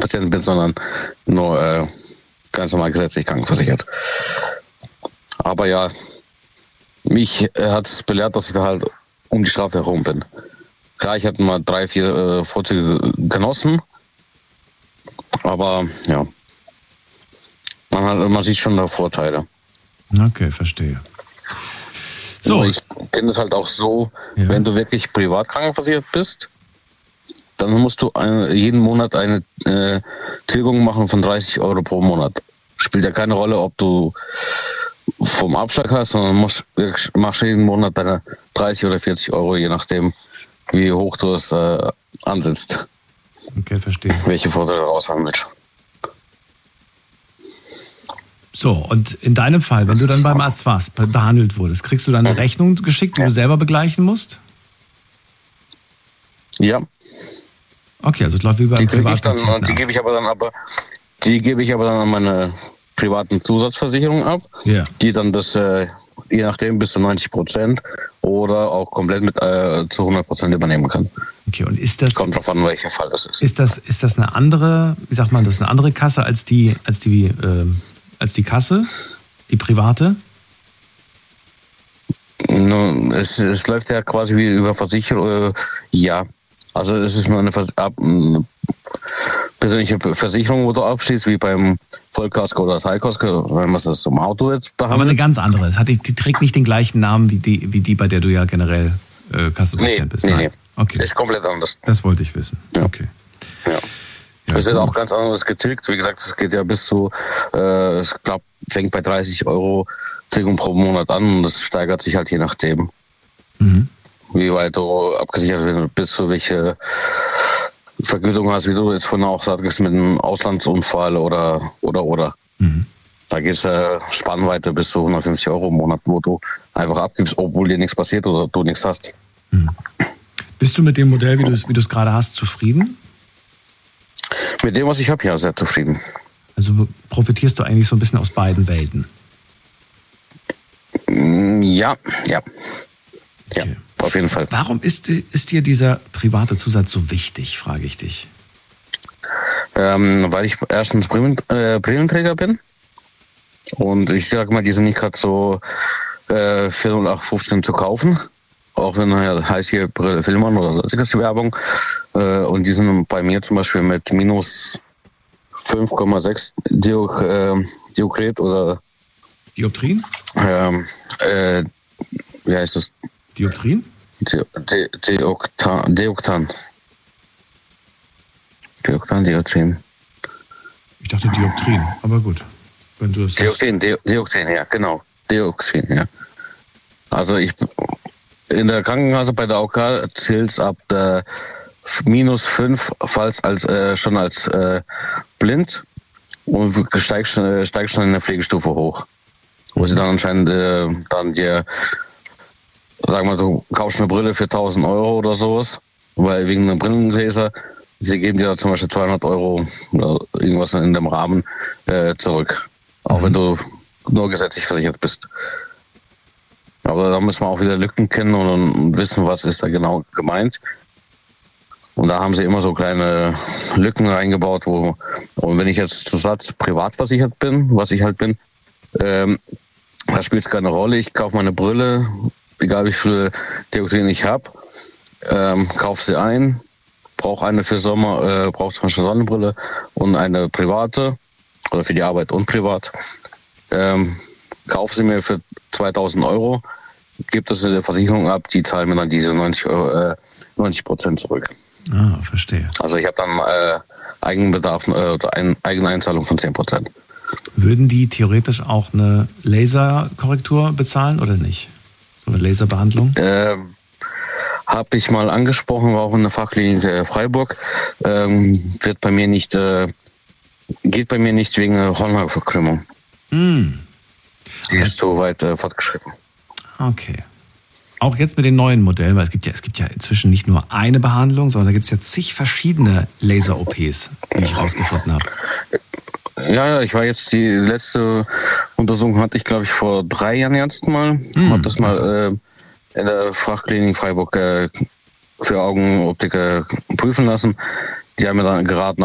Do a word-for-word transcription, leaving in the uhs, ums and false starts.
Patient bin, sondern nur äh, ganz normal gesetzlich krankenversichert. Aber ja, mich äh, hat es belehrt, dass ich da halt um die Strafe herum bin. Klar, ich hatte mal drei, vier äh, Vorzüge genossen, aber ja, man, hat, man sieht schon da Vorteile. Okay, verstehe. So. Ich kenne es halt auch so, ja. wenn du wirklich privat krankenversichert bist, dann musst du eine, jeden Monat eine äh, Tilgung machen von dreißig Euro pro Monat. Spielt ja keine Rolle, ob du vom Abschlag hast, sondern musst, machst jeden Monat deine dreißig oder vierzig Euro, je nachdem, wie hoch du es äh, ansetzt. Okay, verstehe. Welche Vorteile du raushaben willst. So, und in deinem Fall, wenn du dann beim Arzt warst, behandelt wurdest, kriegst du dann eine Rechnung geschickt, die ja. du selber begleichen musst? Ja. Okay, also es läuft wie beim Privatpatienten. Die gebe ich aber dann aber, die gebe ich aber dann an meine privaten Zusatzversicherung ab, ja. die dann das, äh, je nachdem, bis zu neunzig Prozent oder auch komplett mit äh, zu hundert Prozent übernehmen kann. Okay, und ist das... Kommt drauf an, welcher Fall das ist. Ist das, ist das eine andere, wie sagt man, das ist eine andere Kasse als die, als die, äh, als die Kasse, die private? No, es, es läuft ja quasi wie über Versicherung, äh, ja. Also es ist nur eine, Vers- ab, eine persönliche Versicherung, wo du abschließt, wie beim Vollkasko oder Teilkasko, wenn man das zum Auto jetzt behandelt. Aber eine ganz andere. Es hat, die, die trägt nicht den gleichen Namen wie die, wie die, bei der du ja generell äh, Kassenpatient nee, bist. Nee, Nein. nee. Okay. Ist komplett anders. Das wollte ich wissen. Ja. Okay. Ja. Ja, das ist gut. auch ganz anderes getilgt. Wie gesagt, es geht ja bis zu, äh, ich glaube, fängt bei dreißig Euro Tilgung pro Monat an und das steigert sich halt je nachdem. Mhm. Wie weit du abgesichert bist, du welche Vergütung hast, wie du jetzt vorhin auch sagst, mit einem Auslandsunfall oder, oder, oder. Mhm. Da geht es äh, Spannweite bis zu hundertfünfzig Euro im Monat, wo du einfach abgibst, obwohl dir nichts passiert oder du nichts hast. Mhm. Bist du mit dem Modell, wie du es wie du es gerade hast, zufrieden? Mit dem, was ich habe, ja, sehr zufrieden. Also profitierst du eigentlich so ein bisschen aus beiden Welten? Ja, ja. Ja, Okay. auf jeden Fall. Warum ist, ist dir dieser private Zusatz so wichtig, frage ich dich? Ähm, weil ich erstens Brillen, äh, Brillenträger bin. Und ich sage mal, die sind nicht gerade so äh, für null acht fünfzehn zu kaufen. Auch wenn er heißt hier Brille Filmern oder sonstiges Werbung. Äh, und die sind bei mir zum Beispiel mit minus fünf Komma sechs Diok, äh, Diokret oder Dioptrien? ähm, äh, wie heißt das? Dioptrien? Di- Di- Dioktan, Dioktan. Dioktan, Dioptrien. Ich dachte Dioptrien, aber gut. Wenn du das Dioxin, Di- Dioxin, ja, genau. Dioxin, ja. Also ich in der Krankenkasse bei der A O K zählt es ab der minus fünf, falls als äh, schon als äh, blind und steigst, äh, steigst schon in der Pflegestufe hoch. Wo sie dann anscheinend äh, dann dir, sagen wir, du kaufst eine Brille für tausend Euro oder sowas, weil wegen einer Brillengläser, sie geben dir zum Beispiel zweihundert Euro oder irgendwas in dem Rahmen äh, zurück. Auch wenn du nur gesetzlich versichert bist. Aber da müssen wir auch wieder Lücken kennen und wissen, was ist da genau gemeint. Und da haben sie immer so kleine Lücken reingebaut, wo, und wenn ich jetzt zu Satz privat versichert bin, was ich halt bin, ähm, da spielt es keine Rolle. Ich kaufe meine Brille, egal wie viele Dioxin ich habe, ähm, kaufe sie ein, brauche eine für Sommer, äh, brauche zum Beispiel Sonnenbrille und eine private, oder für die Arbeit und privat. Ähm, kaufe sie mir für zweitausend Euro, gebe das in der Versicherung ab, die zahlen mir dann diese neunzig Euro, äh, neunzig Prozent zurück. Ah, verstehe. Also ich habe dann äh, Eigenbedarf äh, oder eine eigene Einzahlung von zehn Prozent. Würden die theoretisch auch eine Laserkorrektur bezahlen oder nicht? So eine Laserbehandlung? Ähm, habe ich mal angesprochen, war auch in der Fachklinik äh, Freiburg. Ähm, wird bei mir nicht, äh, geht bei mir nicht wegen der Hornhautverkrümmung. Mm. Die ist so weit äh, fortgeschritten. Okay. Auch jetzt mit den neuen Modellen, weil es gibt ja, es gibt ja inzwischen nicht nur eine Behandlung, sondern da gibt es ja zig verschiedene Laser-O Ps, wie ich rausgefunden habe. Ja, ja, ich war jetzt, die letzte Untersuchung hatte ich, glaube ich, vor drei Jahren jetzt mal. Hm. Hab das mal äh, in der Fachklinik Freiburg äh, für Augenoptiker prüfen lassen. Die haben mir dann geraten,